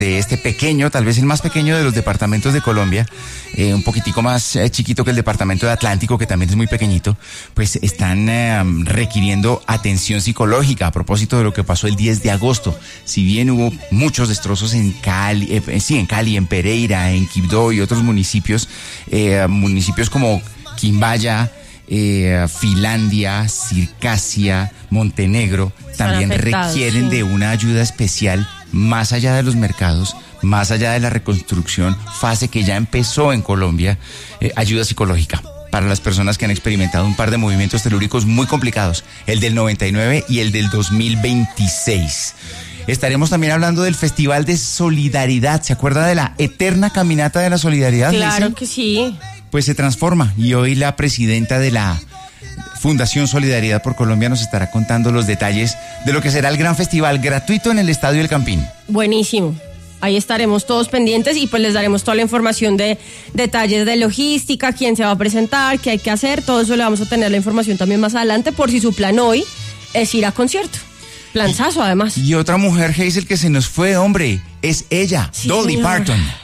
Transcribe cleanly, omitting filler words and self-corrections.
de este pequeño, tal vez el más pequeño de los departamentos de Colombia, un poquitico más chiquito que el departamento de Atlántico, que también es muy pequeñito, pues están requiriendo atención psicológica a propósito de lo que pasó el 10 de agosto. Si bien hubo muchos destrozos en Cali, en Pereira, en Quibdó y otros municipios como Quimbaya, Finlandia, Circasia, Montenegro, también requieren de una ayuda especial más allá de los mercados, más allá de la reconstrucción, fase que ya empezó en Colombia, ayuda psicológica para las personas que han experimentado un par de movimientos telúricos muy complicados, el del 99 y el del 2026. Estaremos también hablando del Festival de Solidaridad. ¿Se acuerda de la eterna caminata de la solidaridad? Claro Lizzy? que sí. Pues se transforma y hoy la presidenta de la Fundación Solidaridad por Colombia nos estará contando los detalles de lo que será el gran festival gratuito en el Estadio El Campín. Buenísimo. Ahí estaremos todos pendientes y pues les daremos toda la información de detalles de logística, quién se va a presentar, qué hay que hacer. Todo eso le vamos a tener la información también más adelante por si su plan hoy es ir a concierto. Planzazo además. Y otra mujer, Hazel, que se nos fue, hombre, es ella, Sí, Dolly señor. Parton.